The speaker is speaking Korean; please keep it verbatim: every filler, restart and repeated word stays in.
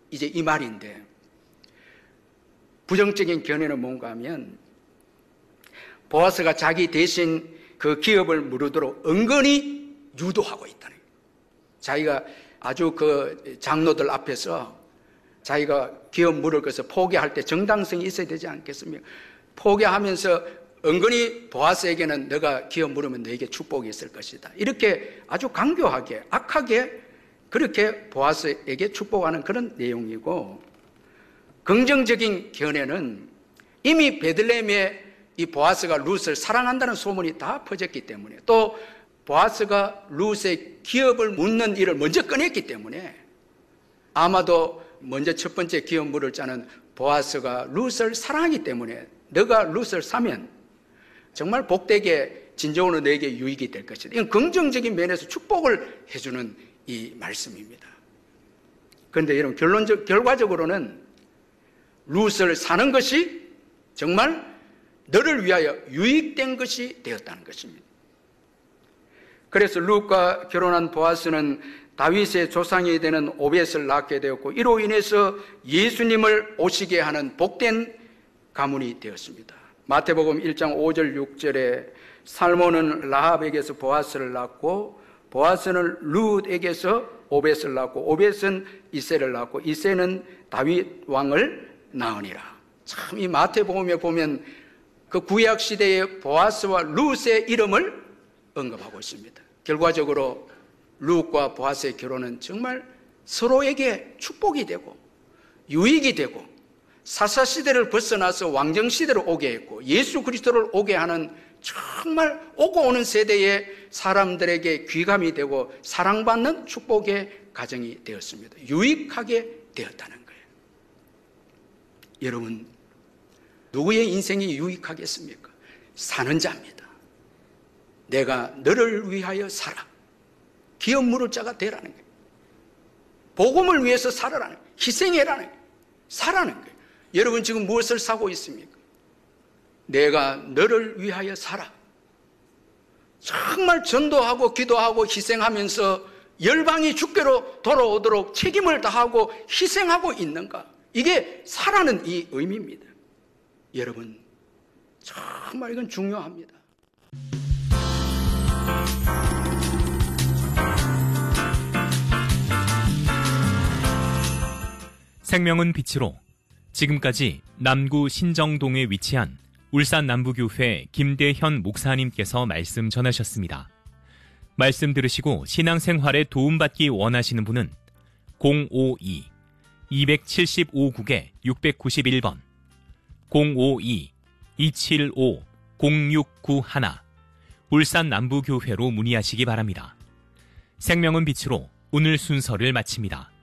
이제 이 말인데, 부정적인 견해는 뭔가 하면 보아스가 자기 대신 그 기업을 무르도록 은근히 유도하고 있다는 거예요. 자기가 아주 그 장로들 앞에서 자기가 기업 물을 것을 포기할 때 정당성이 있어야 되지 않겠습니까? 포기하면서 은근히 보아스에게는 너가 기업 물으면 너에게 축복이 있을 것이다, 이렇게 아주 강교하게 악하게 그렇게 보아스에게 축복하는 그런 내용이고, 긍정적인 견해는 이미 베들레헴에 이 보아스가 룻을 사랑한다는 소문이 다 퍼졌기 때문에, 또 보아스가 룻의 기업을 묻는 일을 먼저 꺼냈기 때문에 아마도 먼저 첫 번째 기업 물을 자는 보아스가 룻을 사랑하기 때문에 너가 룻을 사면 정말 복되게 진정으로 너에게 유익이 될 것이다, 이건 긍정적인 면에서 축복을 해주는 이 말씀입니다. 그런데 여러분, 결론적, 결과적으로는 룻을 사는 것이 정말 너를 위하여 유익된 것이 되었다는 것입니다. 그래서 룻과 결혼한 보아스는 다윗의 조상이 되는 오벳을 낳게 되었고, 이로 인해서 예수님을 오시게 하는 복된 가문이 되었습니다. 마태복음 일 장 오 절 육 절에 살몬은 라합에게서 보아스를 낳고, 보아스는 룻에게서 오벳을 낳고, 오벳은 이새를 낳고, 이새는 다윗 왕을 낳으니라. 참, 이 마태복음에 보면 그 구약 시대의 보아스와 룻의 이름을 언급하고 있습니다. 결과적으로 룻과 보아스의 결혼은 정말 서로에게 축복이 되고 유익이 되고 사사시대를 벗어나서 왕정시대로 오게 했고 예수 그리스도를 오게 하는 정말 오고 오는 세대의 사람들에게 귀감이 되고 사랑받는 축복의 가정이 되었습니다. 유익하게 되었다는 거예요. 여러분, 누구의 인생이 유익하겠습니까? 사는 자입니다. 내가 너를 위하여 살아. 기업 물을 자가 되라는 거예요. 복음을 위해서 살아라는 거예요. 희생해라는 거예요. 살아는 거예요. 여러분 지금 무엇을 사고 있습니까? 내가 너를 위하여 살아. 정말 전도하고 기도하고 희생하면서 열방이 주께로 돌아오도록 책임을 다하고 희생하고 있는가? 이게 살아는 이 의미입니다. 여러분, 정말 이건 중요합니다. 생명은 빛으로, 지금까지 남구 신정동에 위치한 울산 남부교회 김대현 목사님께서 말씀 전하셨습니다. 말씀 들으시고 신앙생활에 도움받기 원하시는 분은 공오이 이칠오 국에 육구일 번, 공오이 이칠오 공육구일 울산 남부교회로 문의하시기 바랍니다. 생명은 빛으로 오늘 순서를 마칩니다.